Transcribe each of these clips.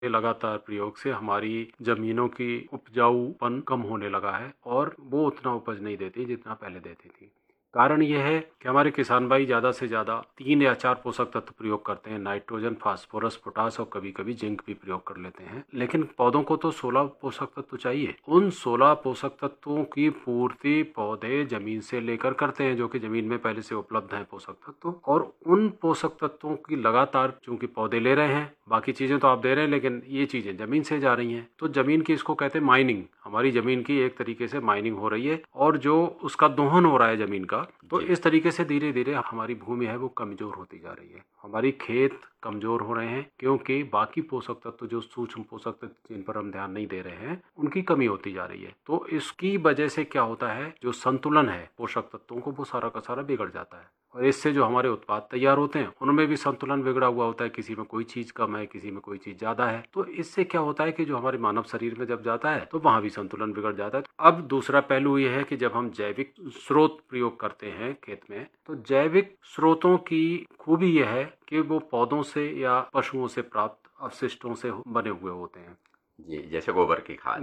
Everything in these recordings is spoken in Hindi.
लगातार प्रयोग से हमारी जमीनों की उपजाऊपन कम होने लगा है और वो उतना उपज नहीं देती जितना पहले देती थी। कारण ये है कि हमारे किसान भाई ज़्यादा से ज़्यादा 3 या 4 पोषक तत्व प्रयोग करते हैं। नाइट्रोजन, फास्फोरस, पोटास और कभी-कभी जिंक भी प्रयोग कर लेते हैं। लेकिन पौधों को तो 16 पोषक तत्व चाहिए। उन 16 पोषक तत्वों की पूर्ति पौधे जमीन से लेकर करते हैं, जो कि जमीन में पहले से उपलब्ध हैं पोषक तत्व। और उन पोषक तत्वों की लगातार चूंकि पौधे ले रहे हैं, बाकी चीजें तो आप दे रहे हैं, लेकिन ये चीजें जमीन से जा रही हैं, तो जमीन की इसको कहते हैं माइनिंग। हमारी जमीन की एक तरीके से माइनिंग हो रही है और जो उसका दोहन हो रहा है जमीन का, तो इस तरीके से धीरे धीरे हमारी भूमि है वो कमजोर होती जा रही है। हमारी खेत कमजोर हो रहे हैं क्योंकि बाकी पोषक तत्व जो सूक्ष्म पोषक तत्व जिन पर हम ध्यान नहीं दे रहे हैं, उनकी कमी होती जा रही है। तो इसकी वजह से क्या होता है, जो संतुलन है पोषक तत्वों को, वो सारा का सारा बिगड़ जाता है और इससे जो हमारे उत्पाद तैयार होते हैं उनमें भी संतुलन बिगड़ा हुआ होता है। किसी में कोई चीज कम है, किसी में कोई चीज ज्यादा है। तो इससे क्या होता है कि जो हमारे मानव शरीर में जब जाता है तो वहां भी संतुलन बिगड़ जाता है। अब दूसरा पहलू यह है कि जब हम जैविक स्रोत प्रयोग करते हैं खेत में, तो जैविक स्रोतों की खूबी यह है कि वो पौधों से या पशुओं से प्राप्त अवशिष्टों से बने हुए होते हैं। जी, जैसे गोबर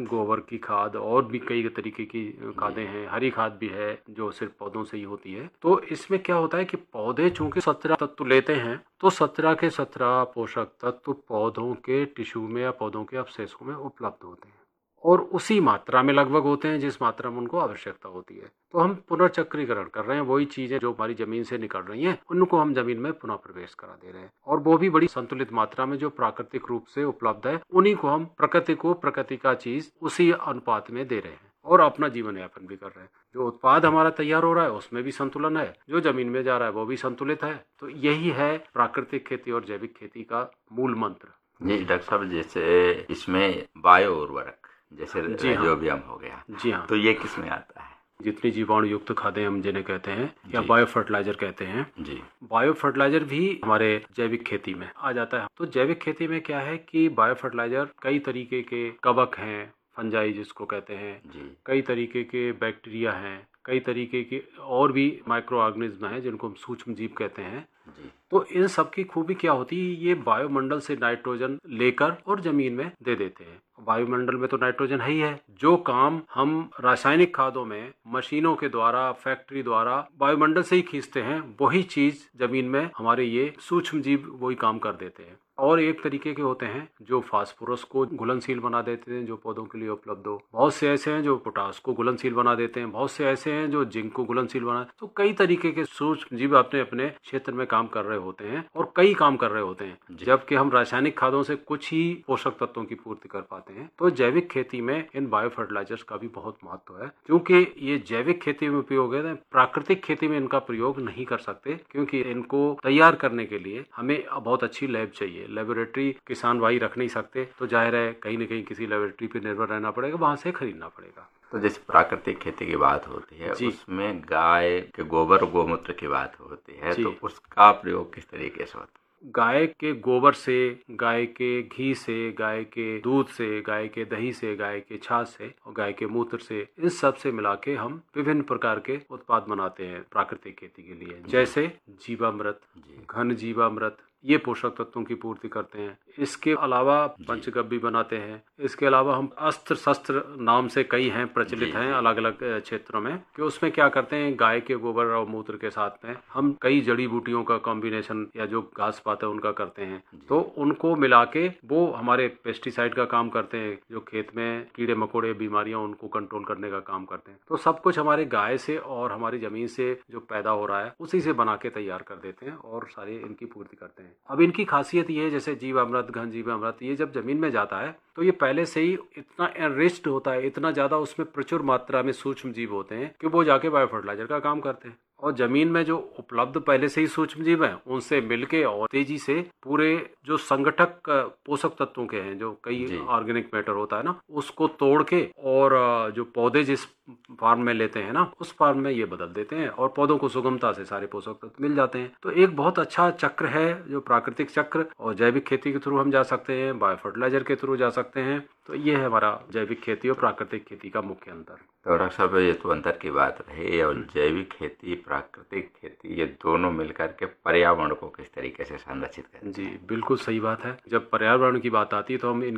की खाद और भी कई तरीके की खादें हैं। हरी खाद भी है जो सिर्फ पौधों से ही होती है। तो इसमें क्या होता है कि पौधे चूंकि 17 तत्व लेते हैं, तो 17 के 17 पोषक तत्व पौधों के टिश्यू में या पौधों के अवशेषों में उपलब्ध होते हैं और उसी मात्रा में लगभग होते हैं जिस मात्रा में उनको आवश्यकता होती है। तो हम पुनर्चक्रीकरण कर रहे हैं, वही चीजें जो हमारी जमीन से निकल रही हैं उनको हम जमीन में पुनः प्रवेश करा दे रहे हैं और वो भी बड़ी संतुलित मात्रा में जो प्राकृतिक रूप से उपलब्ध है, उन्हीं को हम प्रकृति का चीज उसी अनुपात में दे रहे हैं और अपना जीवन यापन भी कर रहे हैं। जो उत्पाद हमारा तैयार हो रहा है उसमें भी संतुलन है, जो जमीन में जा रहा है वो भी संतुलित है। तो यही है प्राकृतिक खेती और जैविक खेती का मूल मंत्र। जी डॉक्टर साहब, जैसे इसमें बायो उर्वरक जैसे राइजोबियम हो गया, जी हाँ, तो ये किस में आता है? जितनी जीवाणु युक्त खादें हम जिन्हें कहते हैं या बायो फर्टिलाइजर कहते हैं, जी, बायो फर्टिलाइजर भी हमारे जैविक खेती में आ जाता है। तो जैविक खेती में क्या है कि बायो फर्टिलाइजर कई तरीके के कवक हैं, फंजाई जिसको कहते हैं, कई तरीके के बैक्टीरिया हैं, कई तरीके के और भी माइक्रो ऑर्गेनिज्म हैं जिनको हम सूक्ष्म जीव कहते हैं। तो इन सब की खूबी क्या होती है, ये वायुमंडल से नाइट्रोजन लेकर और जमीन में दे देते हैं। वायुमंडल में तो नाइट्रोजन है ही है। जो काम हम रासायनिक खादों में मशीनों के द्वारा, फैक्ट्री द्वारा वायुमंडल से ही खींचते हैं, वही चीज जमीन में हमारे ये सूक्ष्म जीव वही काम कर देते हैं। और एक तरीके के होते हैं जो फास्फोरस को घुलनशील बना देते हैं, जो पौधों के लिए उपलब्ध हो। बहुत से ऐसे हैं जो पोटास को घुलनशील बना देते हैं, बहुत से ऐसे हैं जो जिंक को घुलनशील बना। तो कई तरीके के सूक्ष्म जीव अपने अपने क्षेत्र में काम कर रहे होते हैं और कई काम कर रहे होते हैं, जबकि हम रासायनिक खादों से कुछ ही पोषक तत्वों की पूर्ति कर पाते हैं। तो जैविक खेती में इन बायो फर्टिलाइजर्स का भी बहुत महत्व है, क्योंकि ये जैविक खेती में उपयोग है। प्राकृतिक खेती में इनका प्रयोग नहीं कर सकते, क्योंकि इनको तैयार करने के लिए हमें बहुत अच्छी लैब चाहिए। लेबोरेटरी किसान भाई रख नहीं सकते, तो जाहिर है कहीं न कहीं किसी लेबोरेटरी पर निर्भर रहना पड़ेगा, वहां से खरीदना पड़ेगा। तो जैसे प्राकृतिक खेती की बात होती है, उसमें गाय के गोबर गोमूत्र की बात होती है, तो उसका प्रयोग किस तरीके से होता है? गाय के गोबर से, गाय के घी से, गाय के दूध से, गाय के दही से, गाय के छाछ से और गाय के मूत्र से, इन सब से मिला के हम विभिन्न प्रकार के उत्पाद बनाते हैं प्राकृतिक खेती के लिए। जैसे जीवामृत, घन जीवामृत, ये पोषक तत्वों की पूर्ति करते हैं। इसके अलावा पंचगव्य बनाते हैं। इसके अलावा हम अस्त्र शस्त्र नाम से कई हैं, प्रचलित हैं अलग अलग क्षेत्रों में, कि उसमें क्या करते हैं, गाय के गोबर और मूत्र के साथ में हम कई जड़ी बूटियों का कॉम्बिनेशन या जो घास पात है उनका करते हैं। तो उनको मिला के वो हमारे पेस्टिसाइड का काम करते हैं, जो खेत में कीड़े मकोड़े बीमारियां उनको कंट्रोल करने का काम करते हैं। तो सब कुछ हमारे गाय से और हमारी जमीन से जो पैदा हो रहा है उसी से बना के तैयार कर देते हैं और सारे इनकी पूर्ति करते हैं। अब इनकी खासियत ये है, जैसे जीवामृत, घन जीवामृत, ये जब जमीन में जाता है तो ये पहले से ही इतना एनरिच्ड होता है, इतना ज्यादा उसमें प्रचुर मात्रा में सूक्ष्म जीव होते हैं कि वो जाके बायो फर्टिलाइजर का काम करते हैं। और जमीन में जो उपलब्ध पहले से ही सूक्ष्म जीव हैं उनसे मिलके और तेजी से पूरे जो संगठक पोषक तत्वों के हैं, जो कई ऑर्गेनिक मैटर होता है ना, उसको तोड़ के और जो पौधे जिस फार्म में लेते हैं ना, उस फार्म में ये बदल देते हैं और पौधों को सुगमता से सारे पोषक तत्व मिल जाते हैं। तो एक बहुत अच्छा चक्र है जो प्राकृतिक चक्र, और जैविक खेती के थ्रू हम जा सकते हैं, बायो फर्टिलाइजर के थ्रू जा सकते हैं। तो ये है हमारा जैविक खेती और प्राकृतिक खेती का मुख्य अंतर। तो डॉक्टर साहब, ये तो अंतर की बात रही, और जैविक खेती प्राकृतिक खेती ये दोनों मिलकर के पर्यावरण को किस तरीके से संरक्षित करें? जी बिल्कुल सही बात है। जब पर्यावरण की बात आती है तो हम